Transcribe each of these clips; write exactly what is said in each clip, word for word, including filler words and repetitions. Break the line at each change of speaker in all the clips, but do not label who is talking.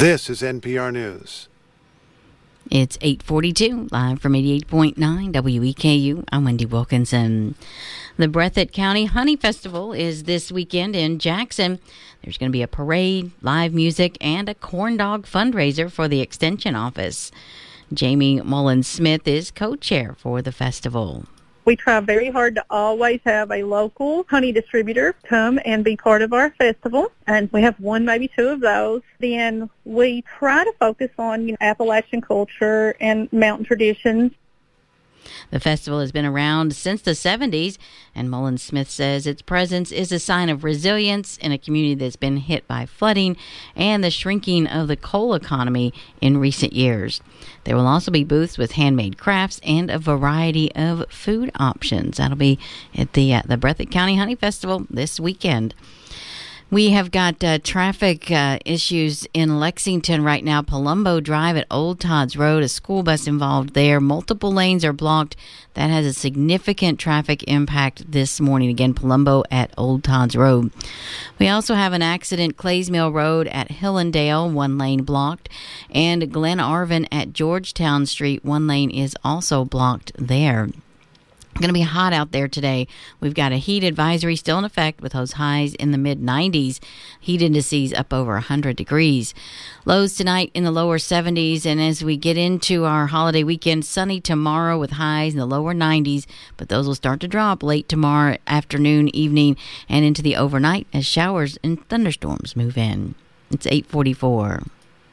This is N P R News.
It's eight forty-two, live from eighty-eight point nine W E K U. I'm Wendy Wilkinson. The Breathitt County Honey Festival is this weekend in Jackson. There's going to be a parade, live music, and a corn dog fundraiser for the Extension Office. Jamie Mullins-Smith is co-chair for the festival.
We try very hard to always have a local honey distributor come and be part of our festival, and we have one, maybe two of those. Then we try to focus on, you know, Appalachian culture and mountain traditions.
The festival has been around since the seventies, and Mullins-Smith says its presence is a sign of resilience in a community that's been hit by flooding and the shrinking of the coal economy in recent years. There will also be booths with handmade crafts and a variety of food options. That'll be at the, uh, the Breathitt County Honey Festival this weekend. We have got uh, traffic uh, issues in Lexington right now. Palumbo Drive at Old Todd's Road, a school bus involved there. Multiple lanes are blocked. That has a significant traffic impact this morning. Again, Palumbo at Old Todd's Road. We also have an accident, Clays Mill Road at Hillendale, one lane blocked. And Glen Arvin at Georgetown Street, one lane is also blocked there. Going to be hot out there today. We've got a heat advisory still in effect with those highs in the mid nineties. Heat indices up over one hundred degrees. Lows tonight in the lower seventies. And as we get into our holiday weekend, sunny tomorrow with highs in the lower nineties. But those will start to drop late tomorrow afternoon, evening, and into the overnight as showers and thunderstorms move in. It's eight forty-four.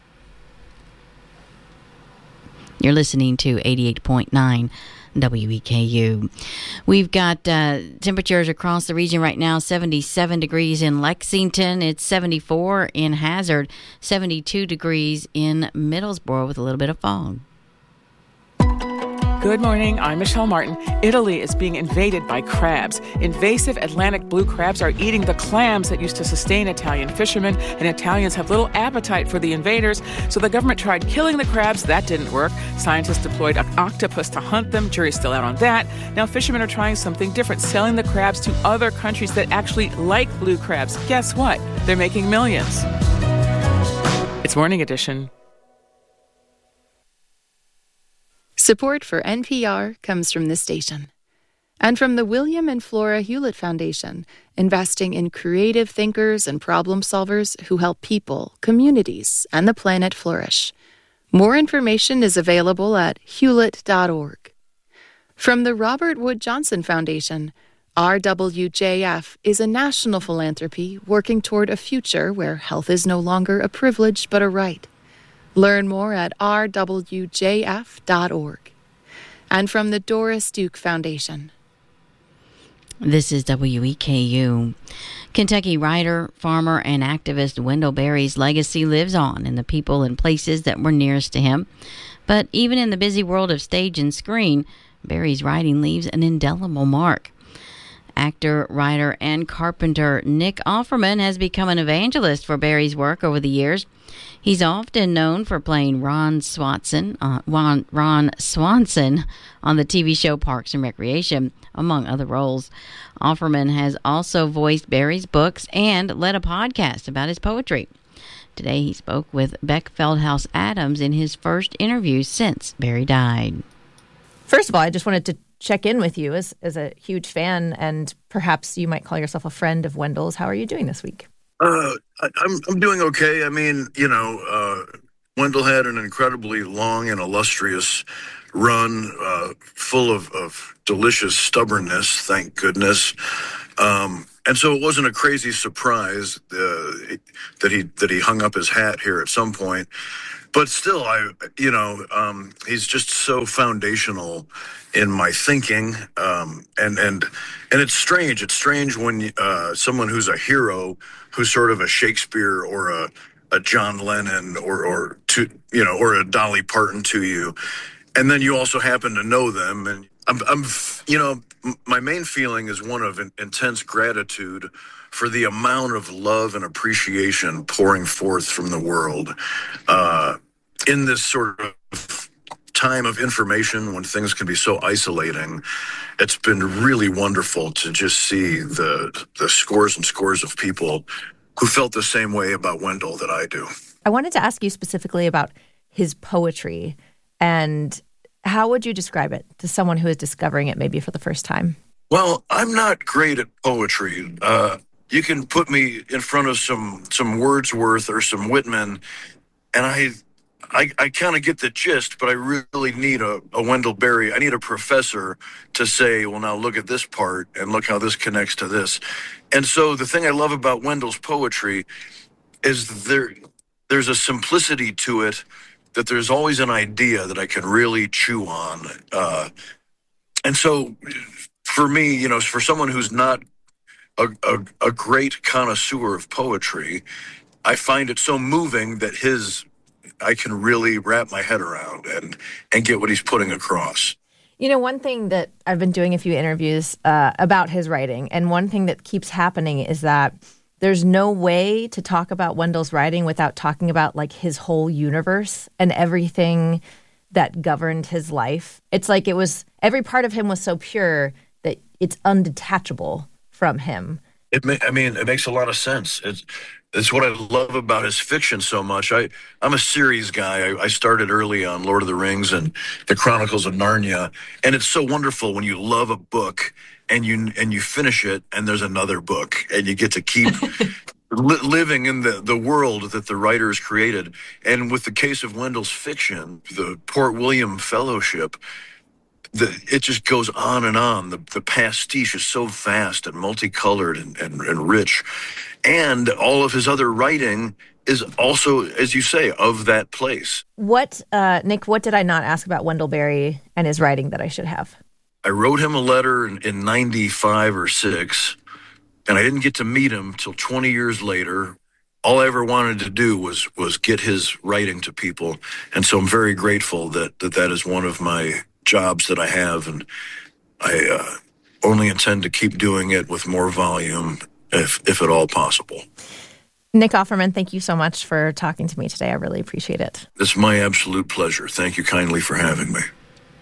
You're listening to eighty-eight point nine W E K U. We've got uh, temperatures across the region right now, seventy-seven degrees in Lexington. It's seventy-four in Hazard, seventy-two degrees in Middlesboro with a little bit of fog.
Good morning, I'm Michelle Martin. Italy is being invaded by crabs. Invasive Atlantic blue crabs are eating the clams that used to sustain Italian fishermen, and Italians have little appetite for the invaders, so the government tried killing the crabs. That didn't work. Scientists deployed an octopus to hunt them. Jury's still out on that. Now fishermen are trying something different, selling the crabs to other countries that actually like blue crabs. Guess what? They're making millions. It's Morning Edition.
Support for N P R comes from this station and from the William and Flora Hewlett Foundation, investing in creative thinkers and problem solvers who help people, communities, and the planet flourish. More information is available at hewlett dot org. From the Robert Wood Johnson Foundation, R W J F is a national philanthropy working toward a future where health is no longer a privilege but a right. Learn more at r w j f dot org. And from the Doris Duke Foundation.
This is W E K U. Kentucky writer, farmer, and activist Wendell Berry's legacy lives on in the people and places that were nearest to him. But even in the busy world of stage and screen, Berry's writing leaves an indelible mark. Actor, writer, and carpenter Nick Offerman has become an evangelist for Berry's work over the years. He's often known for playing Ron Swanson, uh, Ron, Ron Swanson on the T V show Parks and Recreation, among other roles. Offerman has also voiced Berry's books and led a podcast about his poetry. Today he spoke with Beck Feldhaus Adams in his first interview since Berry died.
First of all, I just wanted to check in with you as, as a huge fan, and perhaps you might call yourself a friend of Wendell's. How are you doing this week?
Uh, I, I'm I'm doing okay. I mean, you know, uh, Wendell had an incredibly long and illustrious run, uh, full of, of delicious stubbornness, thank goodness. Um, and so it wasn't a crazy surprise uh, that he that he hung up his hat here at some point. But still, I, you know, um, he's just so foundational in my thinking, um, and and and it's strange. It's strange when uh, someone who's a hero, who's sort of a Shakespeare or a, a John Lennon or or to you know or a Dolly Parton to you, and then you also happen to know them. And I'm, I'm you know, my main feeling is one of intense gratitude for the amount of love and appreciation pouring forth from the world uh, in this sort of time of information when things can be so isolating. It's been really wonderful to just see the the scores and scores of people who felt the same way about Wendell that I do.
I wanted to ask you specifically about his poetry, and how would you describe it to someone who is discovering it maybe for the first time?
Well, I'm not great at poetry. Uh, you can put me in front of some some Wordsworth or some Whitman, and I I, I kind of get the gist, but I really need a, a Wendell Berry. I need a professor to say, well, now look at this part and look how this connects to this. And so the thing I love about Wendell's poetry is there there's a simplicity to it, that there's always an idea that I can really chew on. Uh, and so for me, you know, for someone who's not a, a, a great connoisseur of poetry, I find it so moving that his, I can really wrap my head around and, and get what he's putting across.
You know, one thing that I've been doing a few interviews uh, about his writing, and one thing that keeps happening is that there's no way to talk about Wendell's writing without talking about like his whole universe and everything that governed his life. It's like it was, every part of him was so pure that it's undetachable from him.
It may, I mean, it makes a lot of sense. It's, it's what I love about his fiction so much. I, I'm a series guy. I, I started early on Lord of the Rings and the Chronicles of Narnia. And it's so wonderful when you love a book and you and you finish it and there's another book and you get to keep li- living in the, the world that the writers created. And with the case of Wendell's fiction, the Port William Fellowship, The, it just goes on and on. The, the pastiche is so vast and multicolored and, and, and rich. And all of his other writing is also, as you say, of that place.
What, uh, Nick, what did I not ask about Wendell Berry and his writing that I should have?
I wrote him a letter in, in ninety-five or six, and I didn't get to meet him till twenty years later. All I ever wanted to do was was get his writing to people. And so I'm very grateful that that, that is one of my jobs that I have, and I uh, only intend to keep doing it with more volume, if if at all possible.
Nick Offerman, thank you so much for talking to me today. I really appreciate it.
It's my absolute pleasure. Thank you kindly for having me.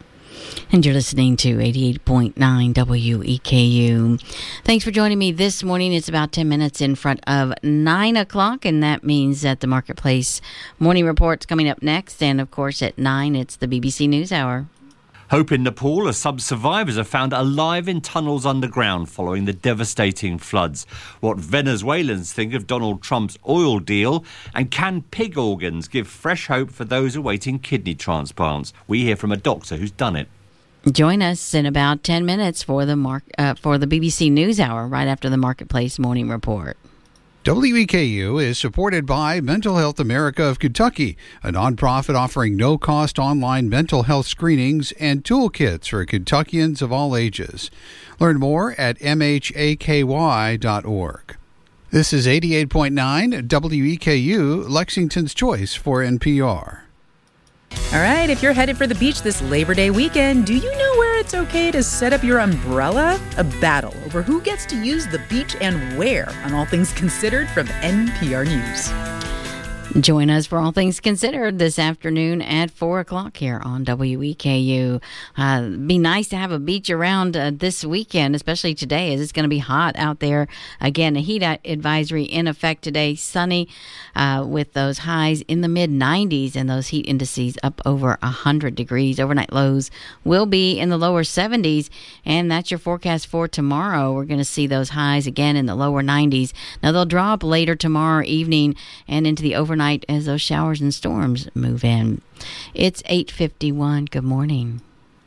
And you're listening to eighty-eight point nine W E K U. Thanks for joining me this morning. It's about ten minutes in front of nine o'clock, and that means that the Marketplace Morning Report's coming up next. And, of course, at nine, it's the B B C NewsHour.
Hope in Nepal as some survivors are found alive in tunnels underground following the devastating floods. What Venezuelans think of Donald Trump's oil deal, and can pig organs give fresh hope for those awaiting kidney transplants? We hear from a doctor who's done it.
Join us in about ten minutes for the mark uh, for the B B C NewsHour right after the Marketplace Morning Report.
W E K U is supported by Mental Health America of Kentucky, a nonprofit offering no-cost online mental health screenings and toolkits for Kentuckians of all ages. Learn more at M H A K Y dot org. This is eighty-eight point nine W E K U, Lexington's choice for N P R.
All right, if you're headed for the beach this Labor Day weekend, do you know where it's okay to set up your umbrella? A battle over who gets to use the beach and where on All Things Considered from N P R News.
Join us for All Things Considered this afternoon at four o'clock here on W E K U. Uh, be nice to have a beach around uh, this weekend, especially today, as it's going to be hot out there. Again, a heat advisory in effect today, sunny uh, with those highs in the mid nineties and those heat indices up over one hundred degrees. Overnight lows will be in the lower seventies, and that's your forecast for tomorrow. We're going to see those highs again in the lower nineties. Now, they'll drop later tomorrow evening and into the overnight as those showers and storms move in. It's eight fifty-one. Good morning.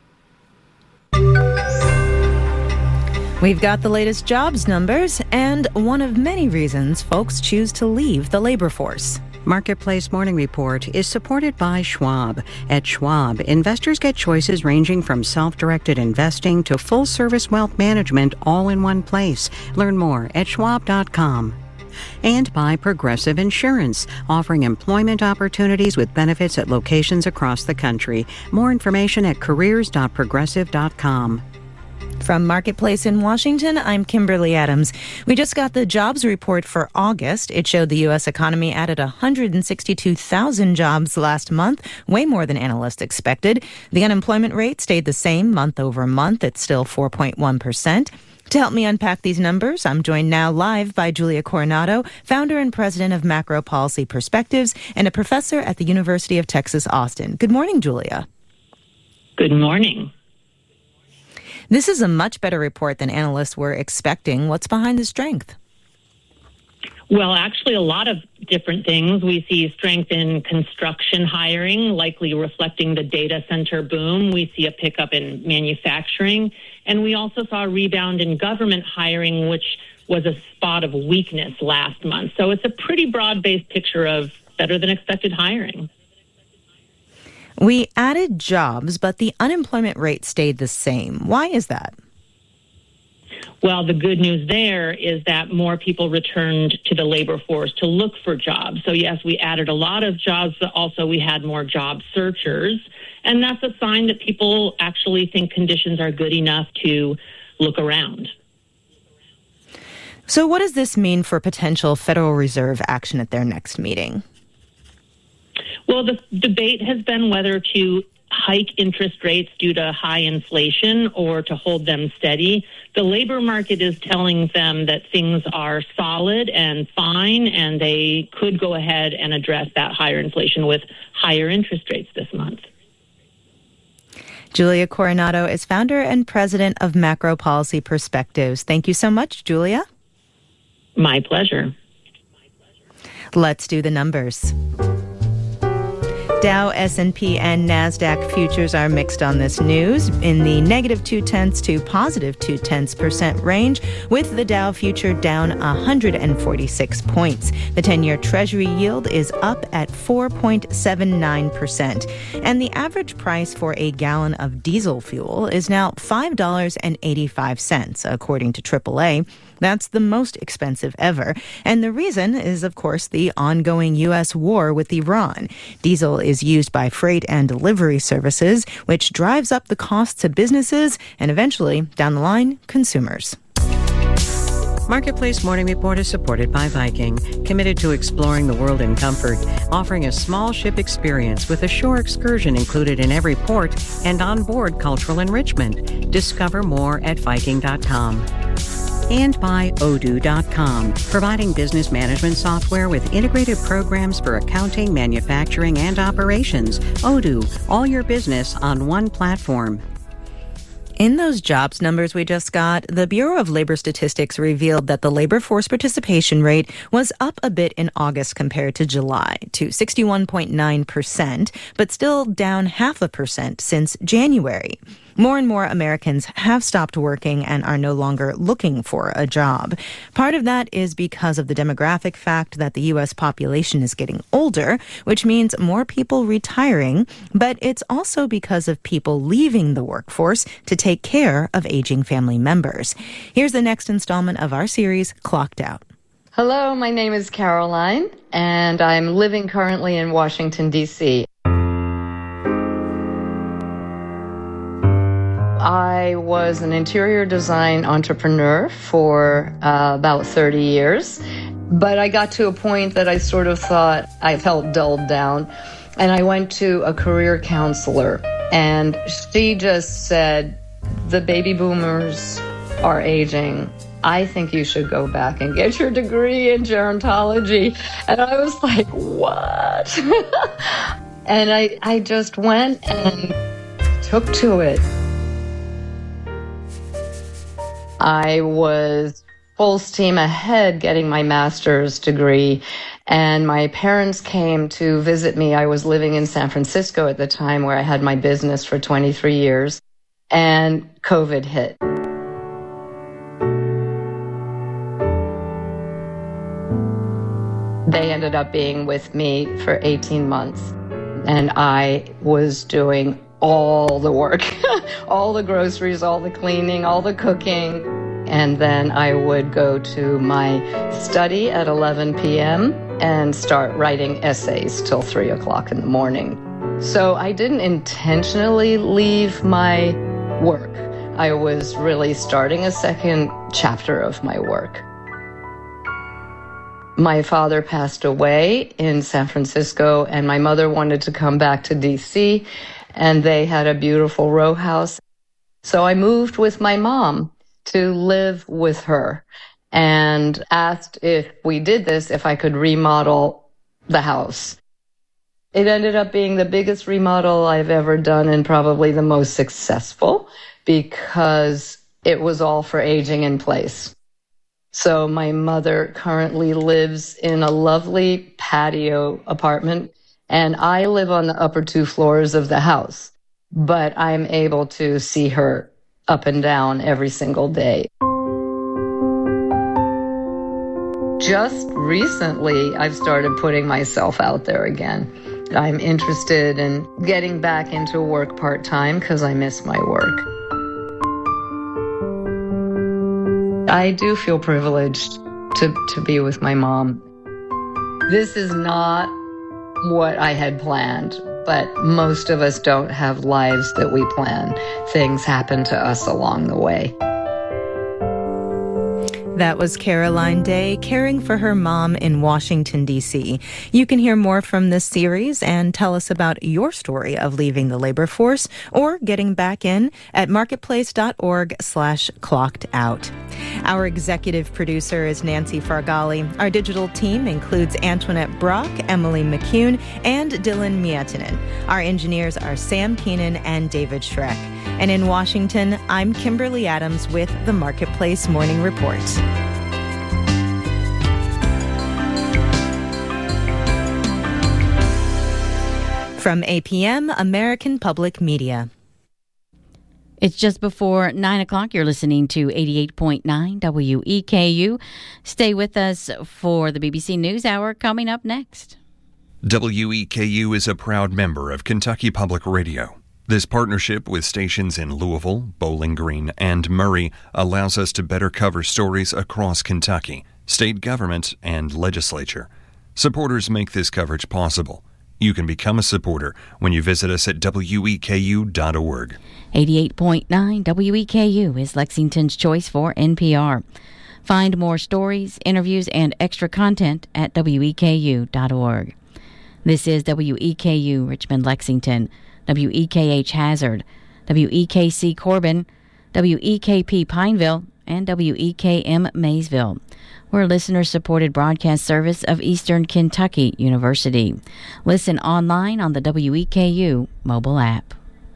We've got the latest jobs numbers and one of many reasons folks choose to leave the labor force.
Marketplace Morning Report is supported by Schwab. At Schwab, investors get choices ranging from self-directed investing to full-service wealth management all in one place. Learn more at schwab dot com. And by Progressive Insurance, offering employment opportunities with benefits at locations across the country. More information at careers dot progressive dot com.
From Marketplace in Washington, I'm Kimberly Adams. We just got the jobs report for August. It showed the U S economy added one hundred sixty-two thousand jobs last month, way more than analysts expected. The unemployment rate stayed the same month over month. It's still four point one percent. To help me unpack these numbers, I'm joined now live by Julia Coronado, founder and president of Macro Policy Perspectives and a professor at the University of Texas, Austin. Good morning, Julia.
Good morning.
This is a much better report than analysts were expecting. What's behind the strength?
Well, actually, a lot of different things. We see strength in construction hiring, likely reflecting the data center boom. We see a pickup in manufacturing. And we also saw a rebound in government hiring, which was a spot of weakness last month. So it's a pretty broad-based picture of better than expected hiring.
We added jobs, but the unemployment rate stayed the same. Why is that?
Well, the good news there is that more people returned to the labor force to look for jobs. So, yes, we added a lot of jobs, but also we had more job searchers. And that's a sign that people actually think conditions are good enough to look around.
So what does this mean for potential Federal Reserve action at their next meeting?
Well, the debate has been whether to hike interest rates due to high inflation or to hold them steady. The labor market is telling them that things are solid and fine, and they could go ahead and address that higher inflation with higher interest rates this month.
Julia Coronado is founder and president of Macro Policy Perspectives. Thank you so much, Julia.
My pleasure.
Let's do the numbers. Dow, S and P, and NASDAQ futures are mixed on this news in the negative two-tenths to positive two-tenths percent range, with the Dow future down one hundred forty-six points. The ten-year Treasury yield is up at four point seven nine percent. And the average price for a gallon of diesel fuel is now five dollars and eighty-five cents, according to triple A. That's the most expensive ever. And the reason is, of course, the ongoing U S war with Iran. Diesel is used by freight and delivery services, which drives up the costs to businesses and eventually, down the line, consumers.
Marketplace Morning Report is supported by Viking, committed to exploring the world in comfort, offering a small ship experience with a shore excursion included in every port and onboard cultural enrichment. Discover more at Viking dot com. And by Odoo dot com, providing business management software with integrated programs for accounting, manufacturing, and operations. Odoo, all your business on one platform.
In those jobs numbers we just got, the Bureau of Labor Statistics revealed that the labor force participation rate was up a bit in August compared to July, to sixty-one point nine percent, but still down half a percent since January. More and more Americans have stopped working and are no longer looking for a job. Part of that is because of the demographic fact that the U S population is getting older, which means more people retiring, but it's also because of people leaving the workforce to take care of aging family members. Here's the next installment of our series, Clocked Out.
Hello, my name is Caroline, and I'm living currently in Washington, D C I was an interior design entrepreneur for uh, about thirty years, but I got to a point that I sort of thought I felt dulled down, and I went to a career counselor, and she just said, the baby boomers are aging. I think you should go back and get your degree in gerontology. And I was like, what? And I, I just went and took to it. I was full steam ahead getting my master's degree, and my parents came to visit me. I was living in San Francisco at the time, where I had my business for twenty-three years, and COVID hit. They ended up being with me for eighteen months, and I was doing all the work, all the groceries, all the cleaning, all the cooking. And then I would go to my study at eleven p.m. and start writing essays till three o'clock in the morning. So I didn't intentionally leave my work. I was really starting a second chapter of my work. My father passed away in San Francisco, and my mother wanted to come back to D C, and they had a beautiful row house. So I moved with my mom to live with her and asked if we did this, if I could remodel the house. It ended up being the biggest remodel I've ever done and probably the most successful because it was all for aging in place. So my mother currently lives in a lovely patio apartment, and I live on the upper two floors of the house, but I'm able to see her up and down every single day. Just recently, I've started putting myself out there again. I'm interested in getting back into work part-time because I miss my work. I do feel privileged to, to be with my mom. This is not what I had planned, but most of us don't have lives that we plan. Things happen to us along the way.
That was Caroline Day caring for her mom in Washington, D C. You can hear more from this series and tell us about your story of leaving the labor force or getting back in at marketplace.org slash clocked out. Our executive producer is Nancy Fargali. Our digital team includes Antoinette Brock, Emily McCune, and Dylan Mietinen. Our engineers are Sam Keenan and David Schreck. And in Washington, I'm Kimberly Adams with the Marketplace Morning Report. From A P M, American Public Media.
It's just before nine o'clock. You're listening to eighty-eight point nine W E K U. Stay with us for the B B C News Hour coming up next.
W E K U is a proud member of Kentucky Public Radio. This partnership with stations in Louisville, Bowling Green, and Murray allows us to better cover stories across Kentucky, state government, and legislature. Supporters make this coverage possible. You can become a supporter when you visit us at W E K U dot org.
eighty-eight point nine W E K U is Lexington's choice for N P R. Find more stories, interviews, and extra content at W E K U dot org. This is W E K U Richmond Lexington, W E K H Hazard, W E K C Corbin, W E K P Pineville, and W E K M Maysville. We're a listener-supported broadcast service of Eastern Kentucky University. Listen online on the W E K U mobile app.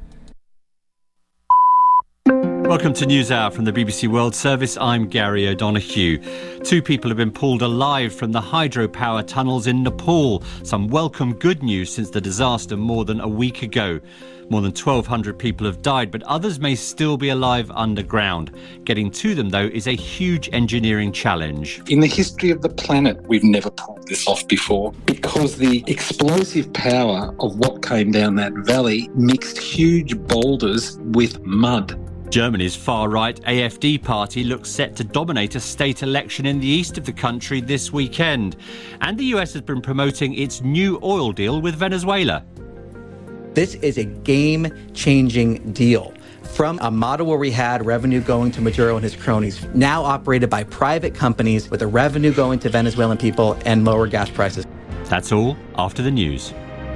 Welcome to NewsHour from the B B C World Service. I'm Gary O'Donoghue. Two people have been pulled alive from the hydropower tunnels in Nepal. Some welcome good news since the disaster more than a week ago. More than twelve hundred people have died, but others may still be alive underground. Getting to them, though, is a huge engineering challenge.
In the history of the planet, we've never pulled this off before because the explosive power of what came down that valley mixed huge boulders with mud.
Germany's far-right A F D party looks set to dominate a state election in the east of the country this weekend. And the U S has been promoting its new oil deal with Venezuela.
This is a game-changing deal. From a model where we had revenue going to Maduro and his cronies, now operated by private companies with the revenue going to Venezuelan people and lower gas prices.
That's all after the news.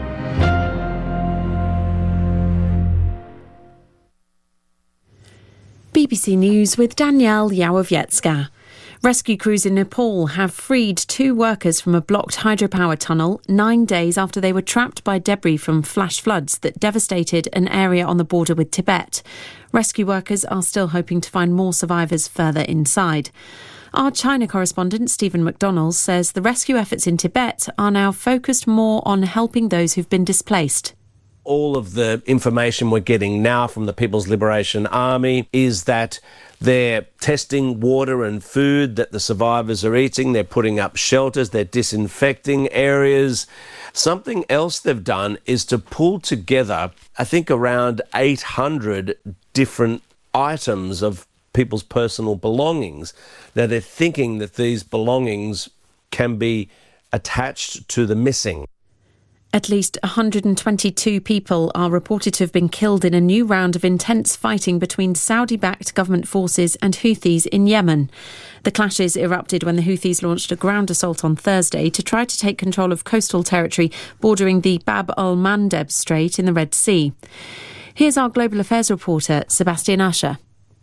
B B C News with Danielle Yawowiecka. Rescue crews in Nepal have freed two workers from a blocked hydropower tunnel nine days after they were trapped by debris from flash floods that devastated an area on the border with Tibet. Rescue workers are still hoping to find more survivors further inside. Our China correspondent, Stephen McDonald, says the rescue efforts in Tibet are now focused more on helping those who've been displaced.
All of the information we're getting now from the People's Liberation Army is that they're testing water and food that the survivors are eating. They're putting up shelters. They're disinfecting areas. Something else they've done is to pull together, I think, around eight hundred different items of people's personal belongings. Now, they're thinking that these belongings can be attached to the missing.
At least one hundred twenty-two people are reported to have been killed in a new round of intense fighting between Saudi-backed government forces and Houthis in Yemen. The clashes erupted when the Houthis launched a ground assault on Thursday to try to take control of coastal territory bordering the Bab al-Mandeb Strait in the Red Sea. Here's our Global Affairs reporter, Sebastian Usher.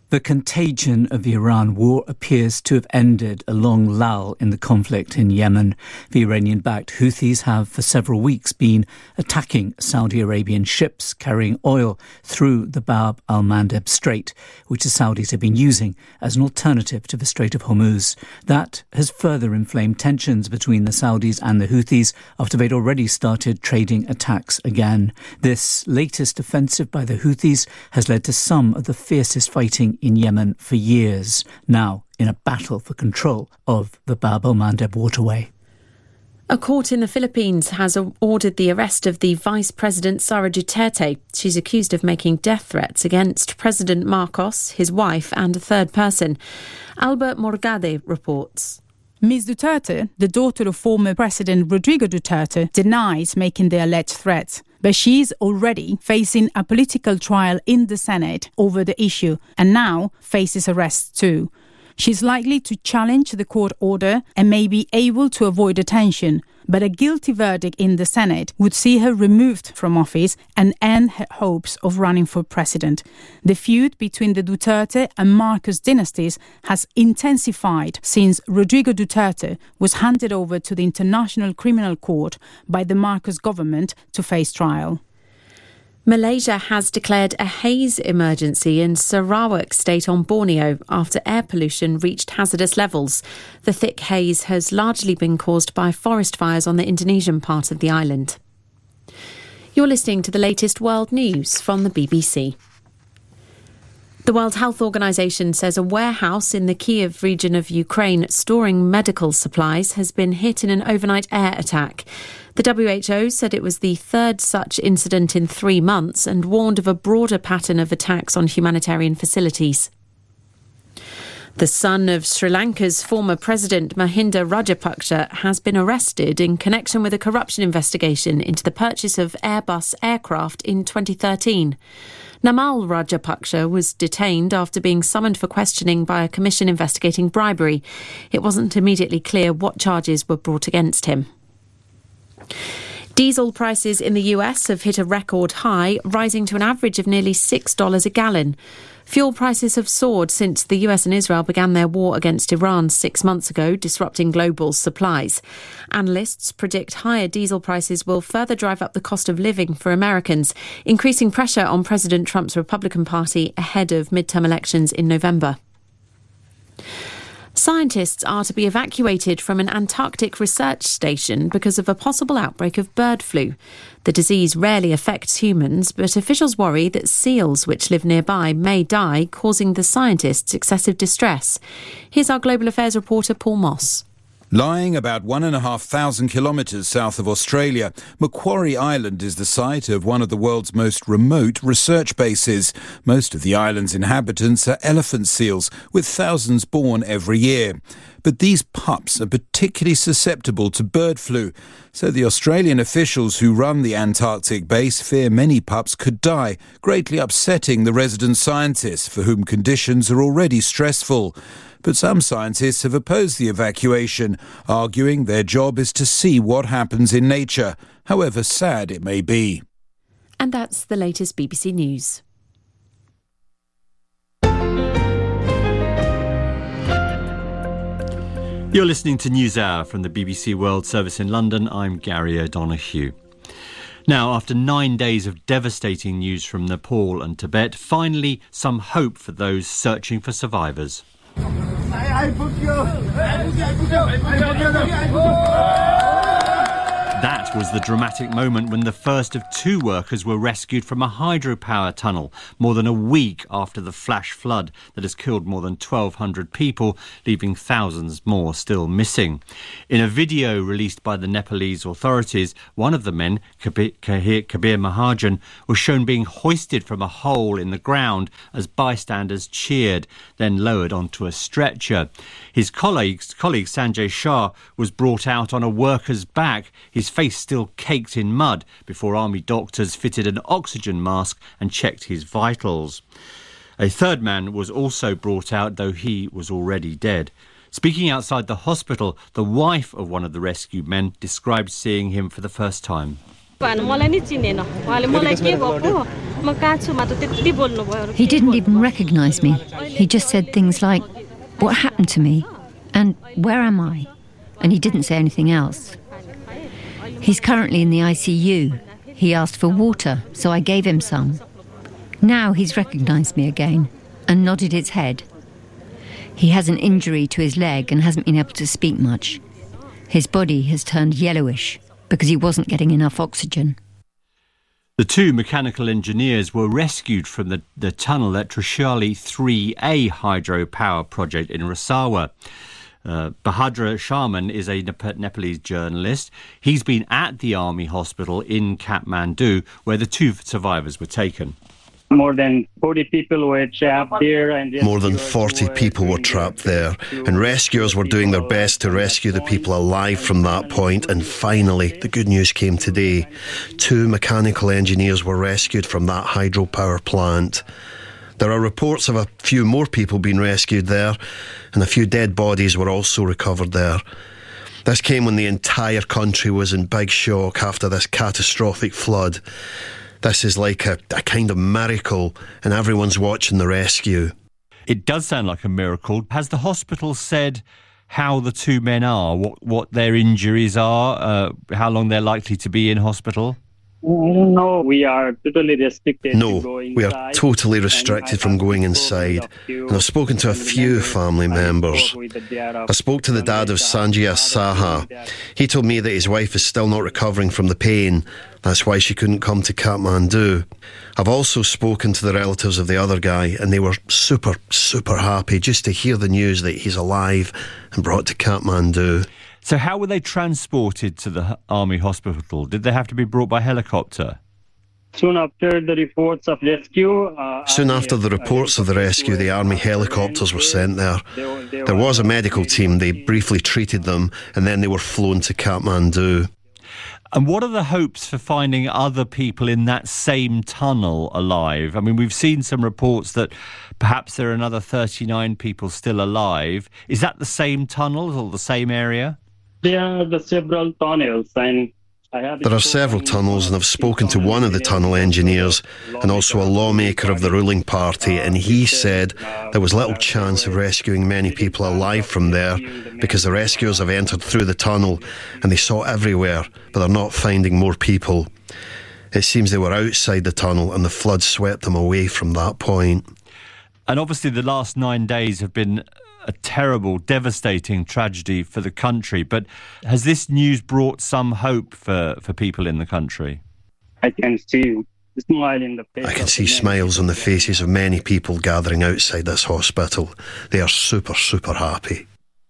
The contagion of the Iran war appears to have ended a long lull in the conflict in Yemen. The Iranian-backed Houthis have for several weeks been attacking Saudi Arabian ships carrying oil through the Bab al-Mandeb Strait, which the Saudis have been using as an alternative to the Strait of Hormuz. That has further inflamed tensions between the Saudis and the Houthis after they'd already started trading attacks again. This latest offensive by the Houthis has led to some of the fiercest fighting in Yemen for years, now in a battle for control of the Bab al-Mandeb waterway.
A court in the Philippines has ordered the arrest of the Vice President Sara Duterte. She's accused of making death threats against President Marcos, his wife and a third person. Albert Morgade reports.
Miz Duterte, the daughter of former President Rodrigo Duterte, denies making the alleged threats. But she is already facing a political trial in the Senate over the issue and now faces arrest too. She's likely to challenge the court order and may be able to avoid detention, but a guilty verdict in the Senate would see her removed from office and end her hopes of running for president. The feud between the Duterte and Marcos dynasties has intensified since Rodrigo Duterte was handed over to the International Criminal Court by the Marcos government to face trial.
Malaysia has declared a haze emergency in Sarawak state on Borneo after air pollution reached hazardous levels. The thick haze has largely been caused by forest fires on the Indonesian part of the island. You're listening to the latest world news from the B B C. The World Health Organization says a warehouse in the Kyiv region of Ukraine storing medical supplies has been hit in an overnight air attack. The W H O said it was the third such incident in three months and warned of a broader pattern of attacks on humanitarian facilities. The son of Sri Lanka's former president Mahinda Rajapaksa has been arrested in connection with a corruption investigation into the purchase of Airbus aircraft in twenty thirteen. Namal Rajapaksa was detained after being summoned for questioning by a commission investigating bribery. It wasn't immediately clear what charges were brought against him. Diesel prices in the U S have hit a record high, rising to an average of nearly six dollars a gallon. Fuel prices have soared since the U S and Israel began their war against Iran six months ago, disrupting global supplies. Analysts predict higher diesel prices will further drive up the cost of living for Americans, increasing pressure on President Trump's Republican Party ahead of midterm elections in November. Scientists are to be evacuated from an Antarctic research station because of a possible outbreak of bird flu. The disease rarely affects humans, but officials worry that seals which live nearby may die, causing the scientists excessive distress. Here's our Global Affairs reporter Paul Moss.
Lying about one and a half thousand kilometres south of Australia, Macquarie Island is the site of one of the world's most remote research bases. Most of the island's inhabitants are elephant seals, with thousands born every year. But these pups are particularly susceptible to bird flu, so the Australian officials who run the Antarctic base fear many pups could die, greatly upsetting the resident scientists, for whom conditions are already stressful. But some scientists have opposed the evacuation, arguing their job is to see what happens in nature, however sad it may be.
And that's the latest B B C News.
You're listening to NewsHour from the B B C World Service in London. I'm Gary O'Donoghue. Now, after nine days of devastating news from Nepal and Tibet, finally some hope for those searching for survivors. That was the dramatic moment when the first of two workers were rescued from a hydropower tunnel more than a week after the flash flood that has killed more than twelve hundred people, leaving thousands more still missing. In a video released by the Nepalese authorities, one of the men, Kabir, Kabir Mahajan, was shown being hoisted from a hole in the ground as bystanders cheered, then lowered onto a stretcher. His colleague, colleague Sanjay Shah was brought out on a worker's back, his face still caked in mud, before army doctors fitted an oxygen mask and checked his vitals. A third man was also brought out, though he was already dead. Speaking outside the hospital, the wife of one of the rescued men described seeing him for the first time.
He didn't even recognize me. He just said things like, "What happened to me?" and "Where am I?" And he didn't say anything else. He's currently in the I C U. He asked for water, so I gave him some. Now he's recognized me again and nodded his head. He has an injury to his leg and hasn't been able to speak much. His body has turned yellowish because he wasn't getting enough oxygen.
The two mechanical engineers were rescued from the, the tunnel at Trishuli three A hydropower project in Rasawa. Uh, Bahadra Sharman is a Nep- Nepalese journalist. He's been at the army hospital in Kathmandu, where the two survivors were taken.
More than forty people were trapped there. And
More than forty people were trapped there, and rescuers were doing their best to rescue the people alive from that point. And finally, the good news came today. Two mechanical engineers were rescued from that hydropower plant. There are reports of a few more people being rescued there, and a few dead bodies were also recovered there. This came when the entire country was in big shock after this catastrophic flood. This is like a, a kind of miracle, and everyone's watching the rescue.
It does sound like a miracle. Has the hospital said how the two men are, what, what their injuries are, uh, how long they're likely to be in hospital?
No, we are totally restricted.
No,
to go
we are
inside.
totally restricted from going inside. And I've spoken to a few family members. I spoke to the dad of Sanjaya Saha. He told me that his wife is still not recovering from the pain. That's why she couldn't come to Kathmandu. I've also spoken to the relatives of the other guy, and they were super, super happy just to hear the news that he's alive and brought to Kathmandu.
So how were they transported to the army hospital? Did they have to be brought by helicopter?
Soon after the reports of rescue... Uh,
Soon after the reports of the rescue, the army helicopters were sent there. There was a medical team. They briefly treated them, and then they were flown to Kathmandu.
And what are the hopes for finding other people in that same tunnel alive? I mean, we've seen some reports that perhaps there are another thirty-nine people still alive. Is that the same tunnel or the same area?
There are the several tunnels, and I have
There are several tunnels, and I've spoken to one of the tunnel engineers and also a lawmaker of the ruling party, and he said there was little chance of rescuing many people alive from there because the rescuers have entered through the tunnel and they saw everywhere, but they're not finding more people. It seems they were outside the tunnel and the flood swept them away from that point.
And obviously the last nine days have been a terrible, devastating tragedy for the country. But has this news brought some hope for, for people in the country?
I can see a smile in the face.
I can see smiles on the faces of many people gathering outside this hospital. They are super, super happy.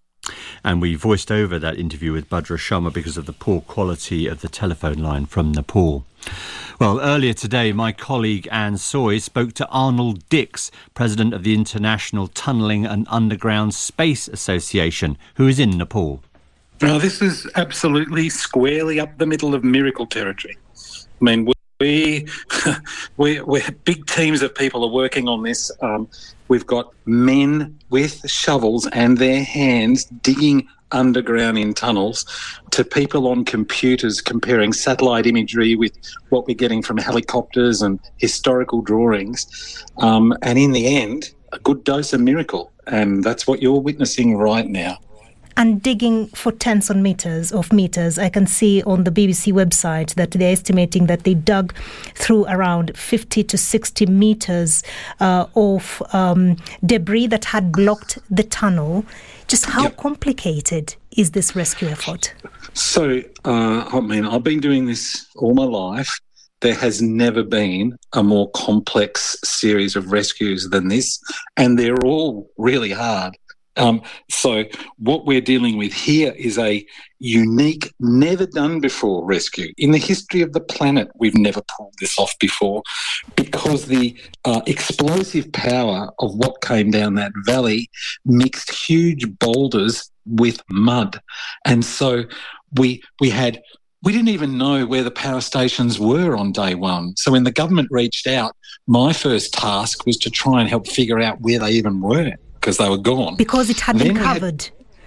And we voiced over that interview with Bhadra Sharma because of the poor quality of the telephone line from Nepal. Well, earlier today, my colleague Anne Soy spoke to Arnold Dix, president of the International Tunnelling and Underground Space Association, who is in Nepal.
Now, this is absolutely squarely up the middle of miracle territory. I mean, we, we, we big teams of people are working on this. Um, we've got men with shovels and their hands digging underground in tunnels, to people on computers comparing satellite imagery with what we're getting from helicopters and historical drawings. Um, and in the end, a good dose of miracle. And that's what you're witnessing right now.
And digging for tens of meters of meters. I can see on the B B C website that they're estimating that they dug through around fifty to sixty meters uh, of um, debris that had blocked the tunnel. Just how yep. complicated is this rescue effort?
So, uh, I mean, I've been doing this all my life. There has never been a more complex series of rescues than this, and they're all really hard. Um, so what we're dealing with here is a unique, never done before rescue. In the history of the planet, we've never pulled this off before because the uh, explosive power of what came down that valley mixed huge boulders with mud. And so we we had... We didn't even know where the power stations were on day one. So when the government reached out, my first task was to try and help figure out where they even were, because they were gone.
Because it had
then
been covered.
had,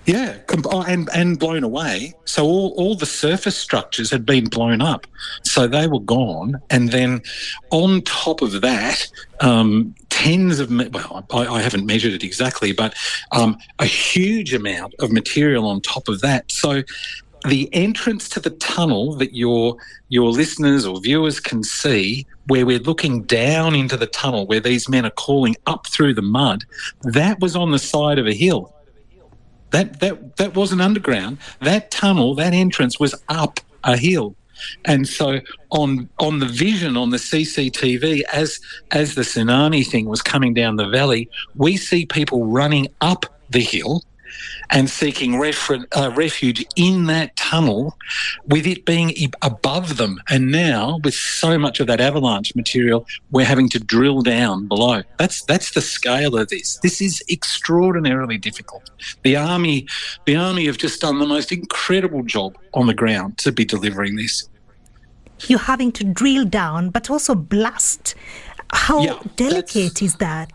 Yeah, and and blown away. So all, all the surface structures had been blown up. So they were gone. And then on top of that, um, tens of, well, I, I haven't measured it exactly, but um, a huge amount of material on top of that. So the entrance to the tunnel that your your listeners or viewers can see, where we're looking down into the tunnel where these men are crawling up through the mud, that was on the side of a hill. That that that wasn't underground. That tunnel, that entrance was up a hill. And so on on the vision on the C C T V, as as the tsunami thing was coming down the valley, we see people running up the hill and seeking refer- uh, refuge in that tunnel, with it being above them. And now, with so much of that avalanche material, we're having to drill down below. That's that's the scale of this. This is extraordinarily difficult. The army, the army have just done the most incredible job on the ground to be delivering this.
You're having to drill down, but also blast. How
yeah,
delicate is that?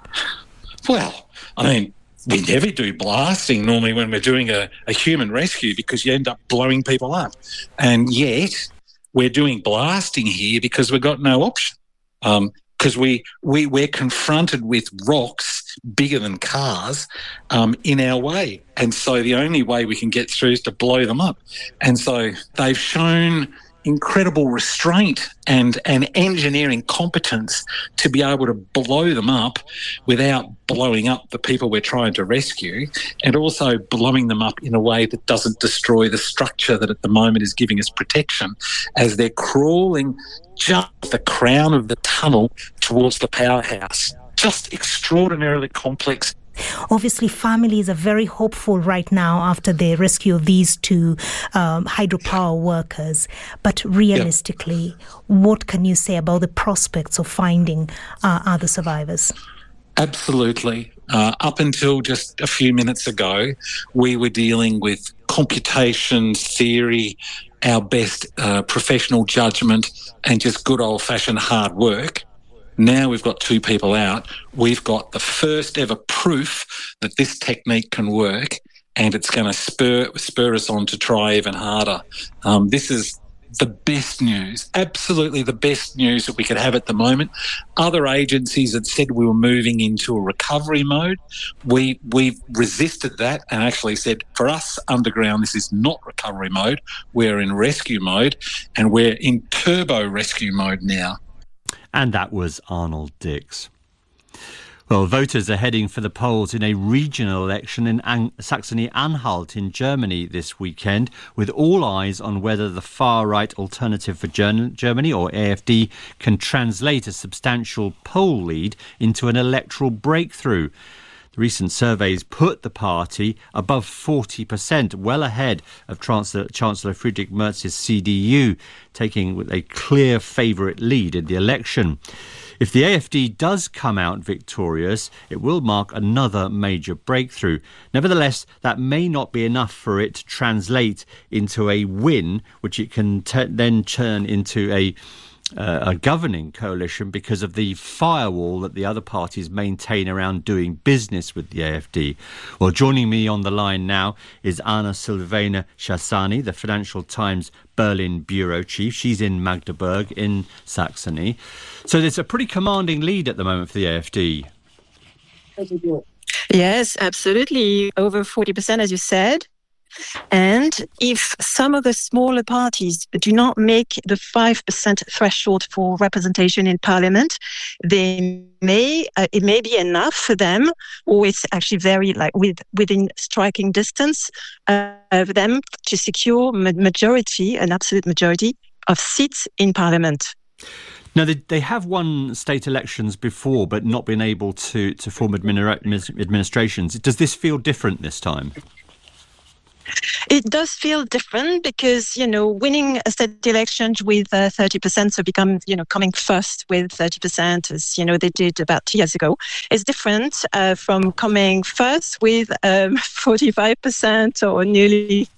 Well, I mean, we never do blasting normally when we're doing a, a human rescue, because you end up blowing people up. And yet we're doing blasting here because we've got no option. Because um, we, we, we're confronted with rocks bigger than cars um, in our way. And so the only way we can get through is to blow them up. And so they've shown incredible restraint and, and engineering competence to be able to blow them up without blowing up the people we're trying to rescue, and also blowing them up in a way that doesn't destroy the structure that at the moment is giving us protection as they're crawling just the crown of the tunnel towards the powerhouse. Just extraordinarily complex.
Obviously, families are very hopeful right now after the rescue of these two um, hydropower workers. But realistically, yeah. what can you say about the prospects of finding uh, other survivors?
Absolutely. Uh, up until just a few minutes ago, we were dealing with computation, theory, our best uh, professional judgment, and just good old-fashioned hard work. Now we've got two people out. We've got the first ever proof that this technique can work, and it's going to spur spur us on to try even harder. Um, this is the best news, absolutely the best news that we could have at the moment. Other agencies had said we were moving into a recovery mode. We, we've resisted that and actually said, for us underground, this is not recovery mode. We're in rescue mode, and we're in turbo rescue mode now.
And that was Arnold Dix. Well, voters are heading for the polls in a regional election in An- Saxony-Anhalt in Germany this weekend, with all eyes on whether the far-right Alternative for Ger- Germany, or A F D, can translate a substantial poll lead into an electoral breakthrough. The recent surveys put the party above forty percent, well ahead of Chancellor, Chancellor Friedrich Merz's C D U, taking with a clear favourite lead in the election. If the A F D does come out victorious, it will mark another major breakthrough. Nevertheless, that may not be enough for it to translate into a win, which it can t- then turn into a Uh, a governing coalition, because of the firewall that the other parties maintain around doing business with the A F D. Well, joining me on the line now is Anna Silvana Shahsani, the Financial Times Berlin bureau chief. She's in Magdeburg in Saxony. So there's a pretty commanding lead at the moment for the A F D.
Yes, absolutely. Over forty percent, as you said. And if some of the smaller parties do not make the five percent threshold for representation in parliament, they may uh, it may be enough for them, or it's actually very like with, within striking distance uh, of them to secure ma- majority, an absolute majority of seats in parliament.
Now, they, they have won state elections before, but not been able to, to form administra- administrations. Does this feel different this time?
It does feel different because, you know, winning a state election with uh, thirty percent, so become, you know, coming first with thirty percent, as, you know, they did about two years ago, is different uh, from coming first with um, forty-five percent or nearly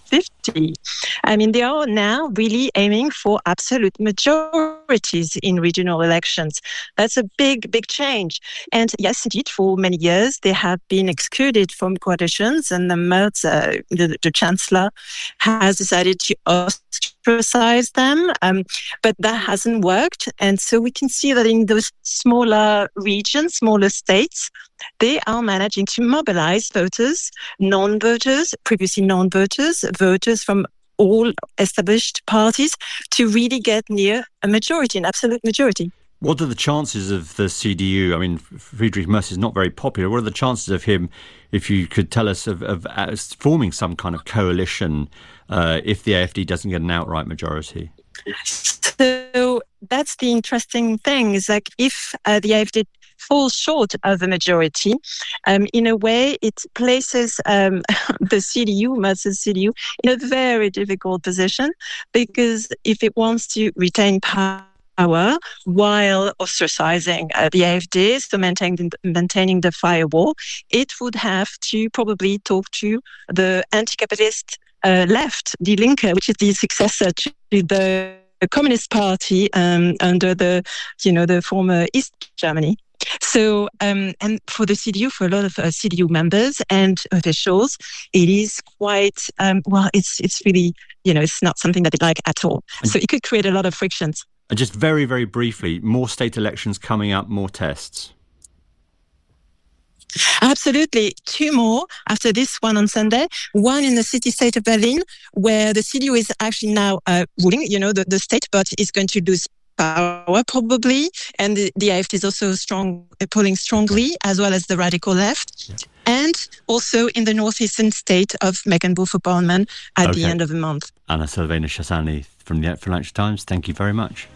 fifty. I mean, they are now really aiming for absolute majorities in regional elections. That's a big, big change. And yes, indeed, for many years, they have been excluded from coalitions, and the Merz, uh, the, the chancellor, has decided to ostracize them. Um, but that hasn't worked. And so we can see that in those smaller regions, smaller states, they are managing to mobilize voters, non-voters, previously non-voters, voters from all established parties to really get near a majority, an absolute majority.
What are the chances of the C D U? I mean, Friedrich Merz is not very popular. What are the chances of him, if you could tell us, of, of uh, forming some kind of coalition uh, if the AfD doesn't get an outright majority?
So that's the interesting thing, is like if uh, the AfD falls short of a majority, um, in a way it places um, the C D U, Merz's C D U, in a very difficult position, because if it wants to retain power while ostracizing uh, the AfD, so maintaining, maintaining the firewall, it would have to probably talk to the anti-capitalist uh, left, Die Linke, which is the successor to the Communist Party um, under the, you know, the former East Germany. So, um, and for the C D U, for a lot of uh, C D U members and officials, it is quite, um, well, it's it's really, you know, it's not something that they like at all. So it could create a lot of frictions.
And just very, very briefly, more state elections coming up, more tests.
Absolutely. Two more after this one on Sunday. One in the city-state of Berlin, where the C D U is actually now uh, ruling, you know, the, the state, but is going to lose power probably. And the, the AfD is also strong, polling strongly, as well as the radical left. Yeah. And also in the northeastern state of Mecklenburg-Vorpommern at okay. the end of the month.
Anna Silvana-Shasani from the Financial Times, thank you very much.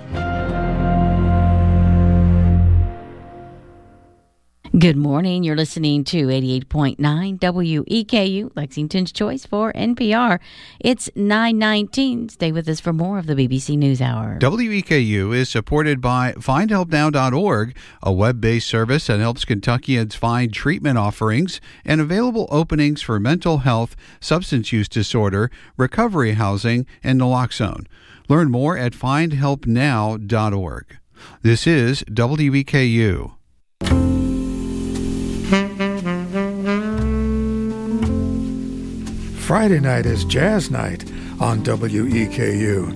Good morning. You're listening to eighty-eight point nine W E K U, Lexington's Choice for N P R. It's nine nineteen. Stay with us for more of the B B C NewsHour.
W E K U is supported by find help now dot org, a web-based service that helps Kentuckians find treatment offerings and available openings for mental health, substance use disorder, recovery housing, and naloxone. Learn more at find help now dot org. This is W E K U.
Friday night is Jazz Night on W E K U.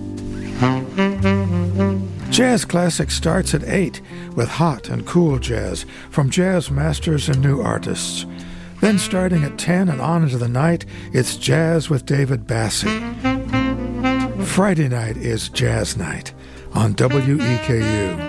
Jazz Classic starts at eight with hot and cool jazz from jazz masters and new artists. Then starting at ten and on into the night, it's Jazz with David Bassie. Friday night is Jazz Night on W E K U.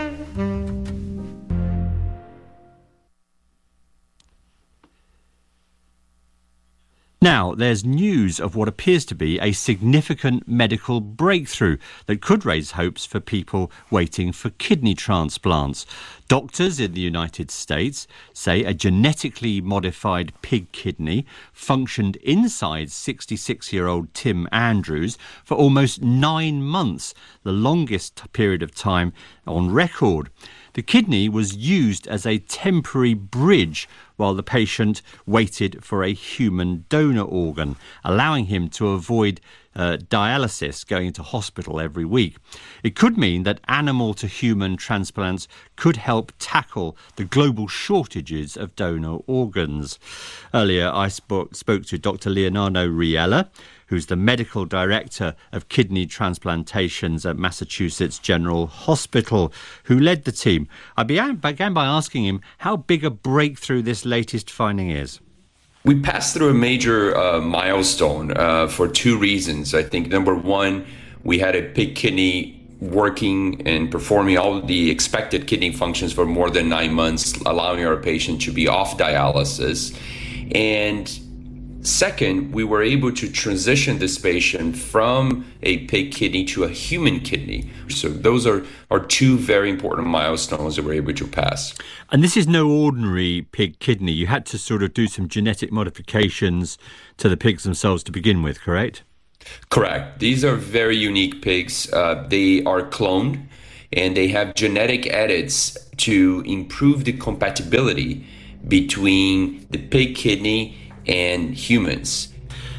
Now, there's news of what appears to be a significant medical breakthrough that could raise hopes for people waiting for kidney transplants. Doctors in the United States say a genetically modified pig kidney functioned inside sixty-six-year-old Tim Andrews for almost nine months, the longest period of time on record. The kidney was used as a temporary bridge while the patient waited for a human donor organ, allowing him to avoid uh, dialysis, going into hospital every week. It could mean that animal-to-human transplants could help tackle the global shortages of donor organs. Earlier, I spoke, spoke to Doctor Leonardo Riella, who's the medical director of kidney transplantations at Massachusetts General Hospital, who led the team. I began, began by asking him how big a breakthrough this latest finding is.
We passed through a major uh, milestone uh, for two reasons. I think, number one, we had a pig kidney working and performing all the expected kidney functions for more than nine months, allowing our patient to be off dialysis. And second, we were able to transition this patient from a pig kidney to a human kidney. So those are, are two very important milestones that we're able to pass.
And this is no ordinary pig kidney. You had to sort of do some genetic modifications to the pigs themselves to begin with, correct?
Correct. These are very unique pigs. Uh, they are cloned, and they have genetic edits to improve the compatibility between the pig kidney and humans.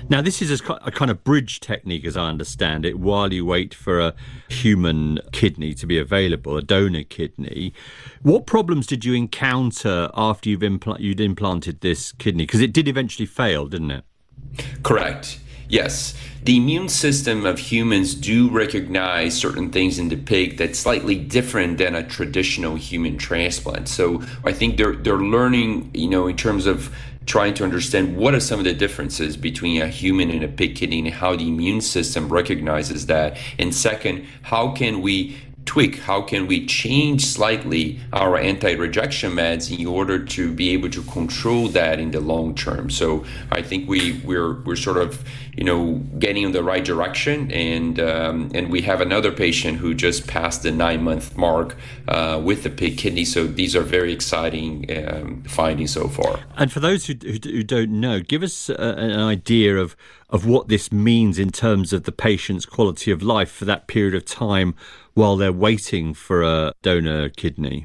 Now, this is a, a kind of bridge technique, as I understand it, while you wait for a human kidney to be available, a donor kidney. What problems did you encounter after you've impl- you'd implanted this kidney? Because it did eventually fail, didn't it?
Correct. Yes. The immune system of humans do recognize certain things in the pig that's slightly different than a traditional human transplant. So I think they're they're learning, you know, in terms of trying to understand what are some of the differences between a human and a pig kidney and how the immune system recognizes that. And second, how can we tweak, how can we change slightly our anti-rejection meds in order to be able to control that in the long term. So I think we, we're we're sort of, you know, getting in the right direction, and um, and we have another patient who just passed the nine-month mark uh, with the pig kidney. So these are very exciting um, findings so far.
And for those who, who, who don't know, give us uh, an idea of of what this means in terms of the patient's quality of life for that period of time while they're waiting for a donor kidney.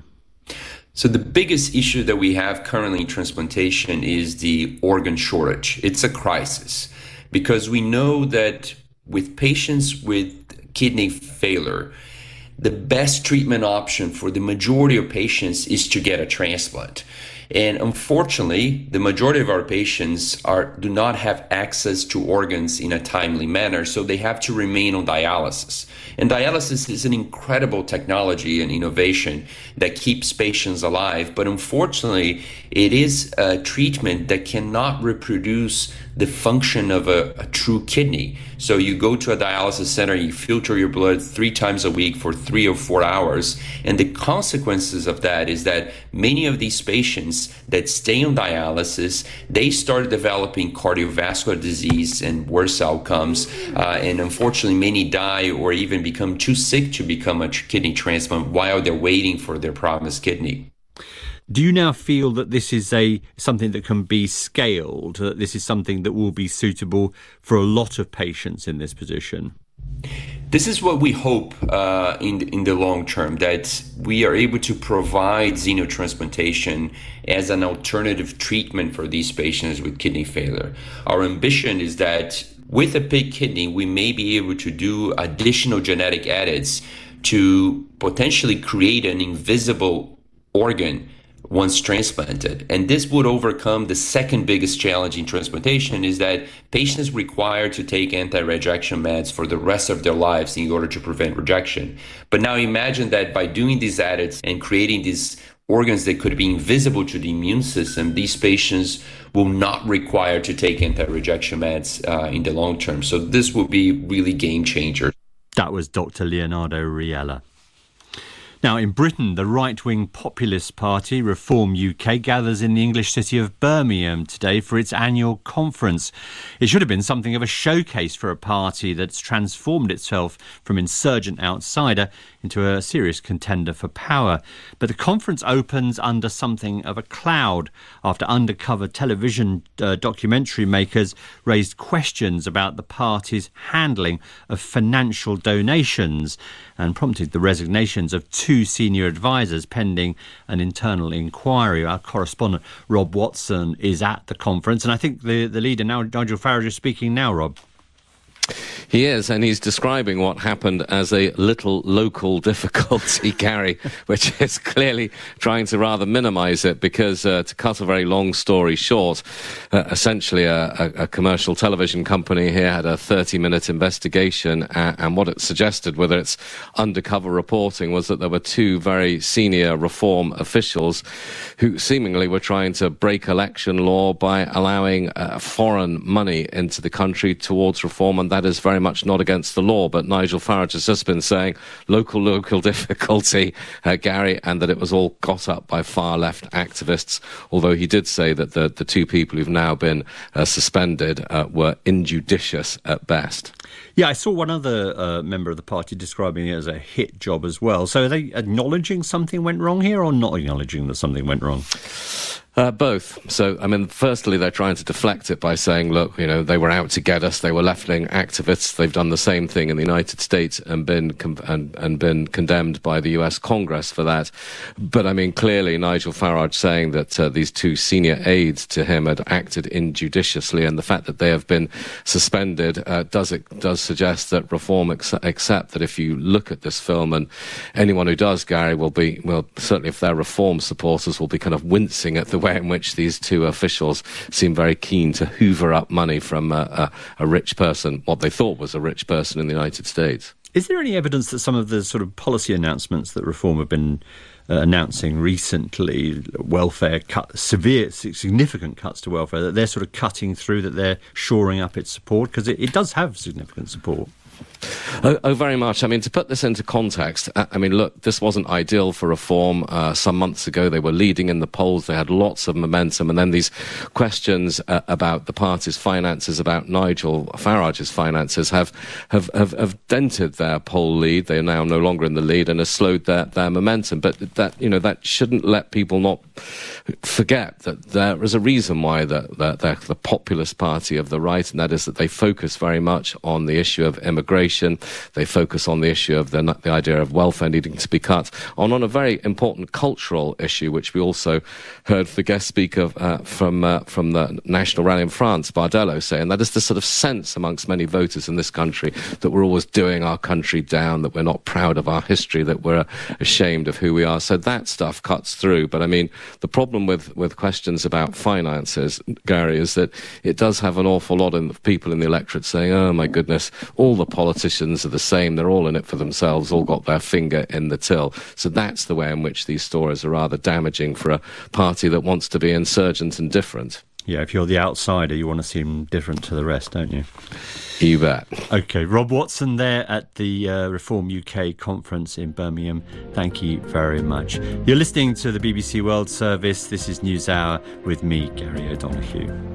So the biggest issue that we have currently in transplantation is the organ shortage. It's a crisis because we know that with patients with kidney failure, the best treatment option for the majority of patients is to get a transplant. And unfortunately, the majority of our patients are do not have access to organs in a timely manner, so they have to remain on dialysis. And dialysis is an incredible technology and innovation that keeps patients alive, but unfortunately, it is a treatment that cannot reproduce the function of a, a true kidney. So you go to a dialysis center, you filter your blood three times a week for three or four hours, and the consequences of that is that many of these patients that stay on dialysis, they start developing cardiovascular disease and worse outcomes, uh, and unfortunately many die or even become too sick to become a kidney transplant while they're waiting for their promised kidney.
Do you now feel that this is a something that can be scaled, that this is something that will be suitable for a lot of patients in this position?
This is what we hope uh, in, in the long term, that we are able to provide xenotransplantation as an alternative treatment for these patients with kidney failure. Our ambition is that with a pig kidney, we may be able to do additional genetic edits to potentially create an invisible organ once transplanted. And this would overcome the second biggest challenge in transplantation, is that patients require to take anti-rejection meds for the rest of their lives in order to prevent rejection. But now imagine that by doing these edits and creating these organs that could be invisible to the immune system, these patients will not require to take anti-rejection meds uh, in the long term. So this will be really game changer.
That was Doctor Leonardo Riella. Now, in Britain, the right-wing populist party, Reform U K, gathers in the English city of Birmingham today for its annual conference. It should have been something of a showcase for a party that's transformed itself from insurgent outsider into a serious contender for power. But the conference opens under something of a cloud after undercover television uh, documentary makers raised questions about the party's handling of financial donations and prompted the resignations of two senior advisors pending an internal inquiry. Our correspondent Rob Watson is at the conference, and I think the, the leader now, Nigel Farage, is speaking now, Rob.
He is, and he's describing what happened as a little local difficulty, Gary, which is clearly trying to rather minimise it because, uh, to cut a very long story short, uh, essentially a, a, a commercial television company here had a thirty-minute investigation, uh, and what it suggested, whether it's undercover reporting, was that there were two very senior Reform officials who seemingly were trying to break election law by allowing uh, foreign money into the country towards Reform, and that is very much not against the law. But Nigel Farage has just been saying local, local difficulty, uh, Gary, and that it was all got up by far-left activists, although he did say that the, the two people who've now been uh, suspended uh, were injudicious at best.
Yeah, I saw one other uh, member of the party describing it as a hit job as well. So are they acknowledging something went wrong here or not acknowledging that something went wrong?
Uh, both. So, I mean, firstly, they're trying to deflect it by saying, look, you know, they were out to get us. They were left-wing activists. They've done the same thing in the United States and been com- and, and been condemned by the U S Congress for that. But, I mean, clearly, Nigel Farage saying that uh, these two senior aides to him had acted injudiciously, and the fact that they have been suspended uh, does it does suggest that Reform ex- accept that if you look at this film, and anyone who does, Gary, will be, well, certainly if they're Reform supporters, will be kind of wincing at the way in which these two officials seem very keen to hoover up money from a, a, a rich person, what they thought was a rich person in the United States.
Is there any evidence that some of the sort of policy announcements that Reform have been uh, announcing recently, welfare cut, severe, significant cuts to welfare, that they're sort of cutting through, that they're shoring up its support? Because it, it does have significant support.
Oh, oh, very much. I mean, to put this into context, I mean, look, this wasn't ideal for Reform. Uh, some months ago, they were leading in the polls. They had lots of momentum. And then these questions uh, about the party's finances, about Nigel Farage's finances, have, have, have, have dented their poll lead. They are now no longer in the lead and has slowed their, their momentum. But that, you know, that shouldn't let people not forget that there is a reason why the, the, they're the populist party of the right, and that is that they focus very much on the issue of immigration. They focus on the issue of the, the idea of welfare needing to be cut, on, on a very important cultural issue, which we also heard the guest speaker uh, from uh, from the National Rally in France, Bardello, say, and that is the sort of sense amongst many voters in this country that we're always doing our country down, that we're not proud of our history, that we're ashamed of who we are. So that stuff cuts through. But I mean, the problem with, with questions about finances, Gary, is that it does have an awful lot of people in the electorate saying, oh my goodness, all the politicians are the same, they're all in it for themselves, all got their finger in the till. So that's the way in which these stories are rather damaging for a party that wants to be insurgent and different.
Yeah, if you're the outsider, you want to seem different to the rest, don't you?
You bet.
OK, Rob Watson there at the uh, Reform U K conference in Birmingham. Thank you very much. You're listening to the B B C World Service. This is NewsHour with me, Gary O'Donoghue.